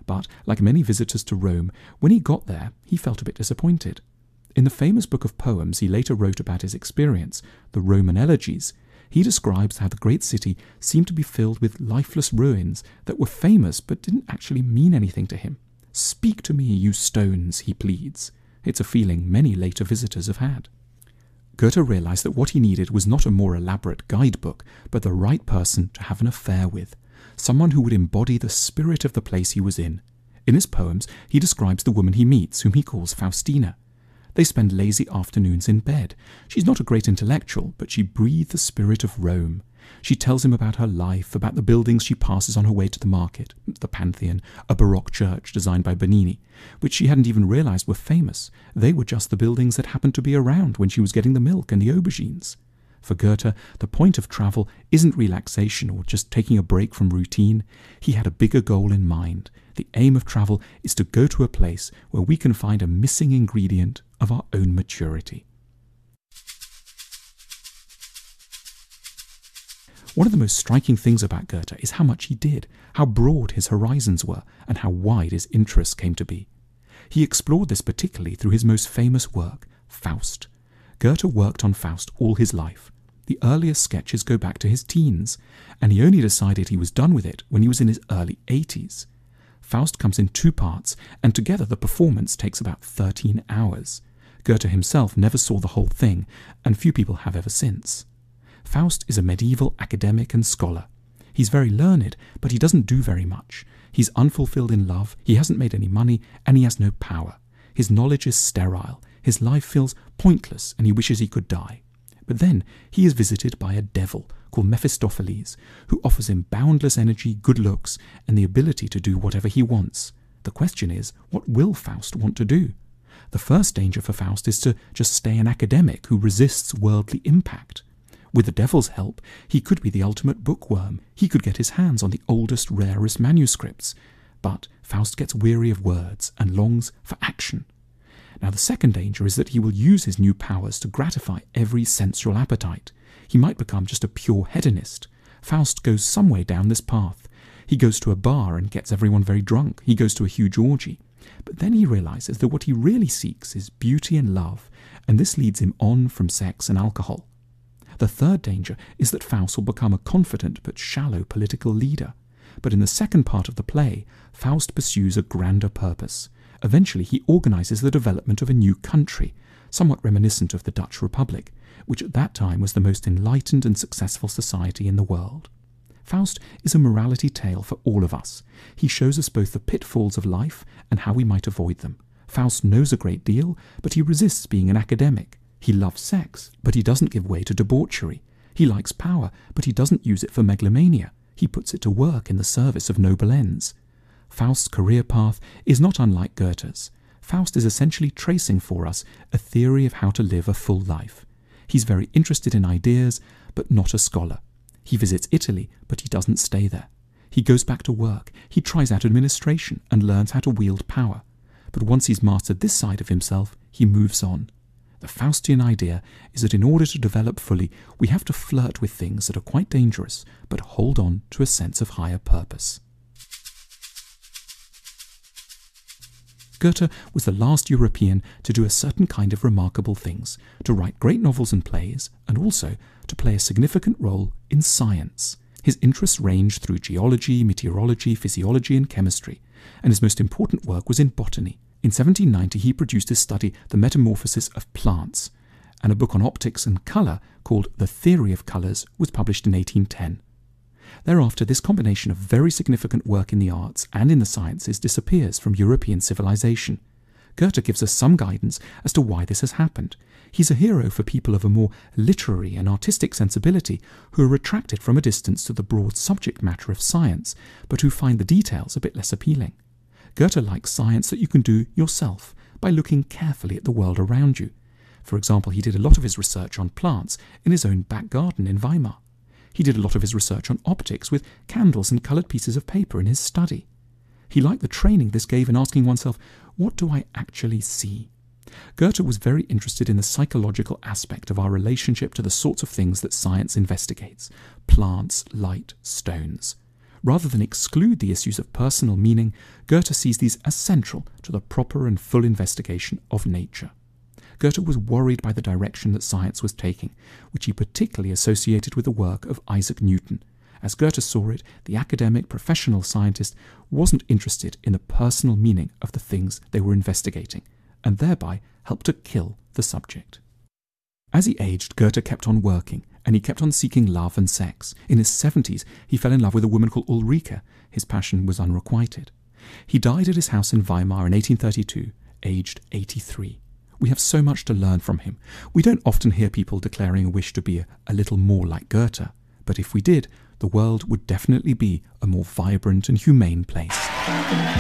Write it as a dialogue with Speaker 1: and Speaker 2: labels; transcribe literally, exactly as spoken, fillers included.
Speaker 1: But, like many visitors to Rome, when he got there, he felt a bit disappointed. In the famous book of poems he later wrote about his experience, the Roman Elegies, he describes how the great city seemed to be filled with lifeless ruins that were famous but didn't actually mean anything to him. "Speak to me, you stones," he pleads. It's a feeling many later visitors have had. Goethe realized that what he needed was not a more elaborate guidebook, but the right person to have an affair with, someone who would embody the spirit of the place he was in. In his poems, he describes the woman he meets, whom he calls Faustina. They spend lazy afternoons in bed. She's not a great intellectual, but she breathed the spirit of Rome. She tells him about her life, about the buildings she passes on her way to the market, the Pantheon, a Baroque church designed by Bernini, which she hadn't even realized were famous. They were just the buildings that happened to be around when she was getting the milk and the aubergines. For Goethe, the point of travel isn't relaxation or just taking a break from routine. He had a bigger goal in mind. The aim of travel is to go to a place where we can find a missing ingredient of our own maturity. One of the most striking things about Goethe is how much he did, how broad his horizons were, and how wide his interests came to be. He explored this particularly through his most famous work, Faust. Goethe worked on Faust all his life. The earliest sketches go back to his teens, and he only decided he was done with it when he was in his early eighties. Faust comes in two parts, and together the performance takes about thirteen hours. Goethe himself never saw the whole thing, and few people have ever since. Faust is a medieval academic and scholar. He's very learned, but he doesn't do very much. He's unfulfilled in love, he hasn't made any money, and he has no power. His knowledge is sterile, his life feels pointless, and he wishes he could die. But then he is visited by a devil called Mephistopheles, who offers him boundless energy, good looks, and the ability to do whatever he wants. The question is, what will Faust want to do? The first danger for Faust is to just stay an academic who resists worldly impact. With the devil's help, he could be the ultimate bookworm. He could get his hands on the oldest, rarest manuscripts. But Faust gets weary of words and longs for action. Now the second danger is that he will use his new powers to gratify every sensual appetite. He might become just a pure hedonist. Faust goes some way down this path. He goes to a bar and gets everyone very drunk. He goes to a huge orgy. But then he realizes that what he really seeks is beauty and love, and this leads him on from sex and alcohol. The third danger is that Faust will become a confident but shallow political leader. But in the second part of the play, Faust pursues a grander purpose. Eventually he organizes the development of a new country, somewhat reminiscent of the Dutch Republic, which at that time was the most enlightened and successful society in the world. Faust is a morality tale for all of us. He shows us both the pitfalls of life and how we might avoid them. Faust knows a great deal, but he resists being an academic. He loves sex, but he doesn't give way to debauchery. He likes power, but he doesn't use it for megalomania. He puts it to work in the service of noble ends. Faust's career path is not unlike Goethe's. Faust is essentially tracing for us a theory of how to live a full life. He's very interested in ideas, but not a scholar. He visits Italy, but he doesn't stay there. He goes back to work, he tries out administration and learns how to wield power. But once he's mastered this side of himself, he moves on. The Faustian idea is that in order to develop fully, we have to flirt with things that are quite dangerous, but hold on to a sense of higher purpose. Goethe was the last European to do a certain kind of remarkable things, to write great novels and plays, and also to play a significant role in science. His interests ranged through geology, meteorology, physiology, and chemistry, and his most important work was in botany. In seventeen ninety he produced his study The Metamorphosis of Plants, and a book on optics and colour called The Theory of Colours was published in eighteen ten. Thereafter, this combination of very significant work in the arts and in the sciences disappears from European civilization. Goethe gives us some guidance as to why this has happened. He's a hero for people of a more literary and artistic sensibility who are attracted from a distance to the broad subject matter of science, but who find the details a bit less appealing. Goethe likes science that you can do yourself by looking carefully at the world around you. For example, he did a lot of his research on plants in his own back garden in Weimar. He did a lot of his research on optics with candles and coloured pieces of paper in his study. He liked the training this gave in asking oneself, what do I actually see? Goethe was very interested in the psychological aspect of our relationship to the sorts of things that science investigates: plants, light, stones. Rather than exclude the issues of personal meaning, Goethe sees these as central to the proper and full investigation of nature. Goethe was worried by the direction that science was taking, which he particularly associated with the work of Isaac Newton. As Goethe saw it, the academic, professional scientist wasn't interested in the personal meaning of the things they were investigating, and thereby helped to kill the subject. As he aged, Goethe kept on working, and he kept on seeking love and sex. In his seventies, he fell in love with a woman called Ulrike. His passion was unrequited. He died at his house in Weimar in eighteen thirty-two, aged eighty-three. We have so much to learn from him. We don't often hear people declaring a wish to be a, a little more like Goethe, but if we did, the world would definitely be a more vibrant and humane place.